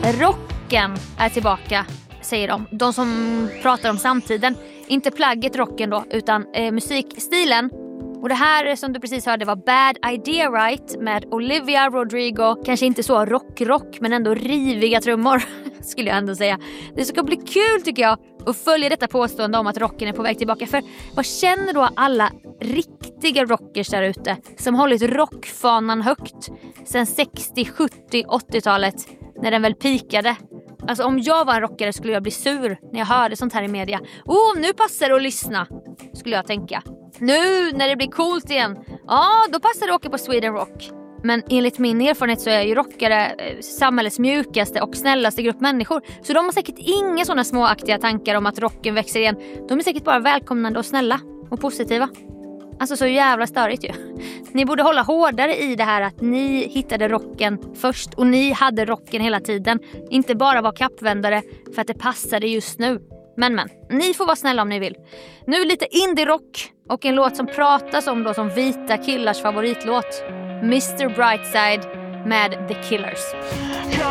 Rocken är tillbaka, säger de. De som pratar om samtiden. Inte plagget rocken då, utan musikstilen. Och det här som du precis hörde var Bad Idea Right med Olivia Rodrigo. Kanske inte så rock, men ändå riviga trummor skulle jag ändå säga. Det ska bli kul tycker jag att följa detta påstående om att rocken är på väg tillbaka. För vad känner då alla riktiga rockers där ute som hållit rockfanan högt sen 60, 70, 80-talet när den väl pikade? Alltså om jag var en rockare skulle jag bli sur när jag hörde sånt här i media. Nu passar det att lyssna, skulle jag tänka. Nu när det blir coolt igen, då passar det att åka på Sweden Rock. Men enligt min erfarenhet så är ju rockare samhällets mjukaste och snällaste grupp människor. Så de har säkert inga sådana småaktiga tankar om att rocken växer igen. De är säkert bara välkomnande och snälla och positiva. Alltså så jävla störigt ju. Ni borde hålla hårdare i det här att ni hittade rocken först och ni hade rocken hela tiden. Inte bara vara kappvändare för att det passade just nu. Men, ni får vara snälla om ni vill. Nu lite indie-rock och en låt som pratas om då som vita killars favoritlåt. Mr. Brightside med The Killers.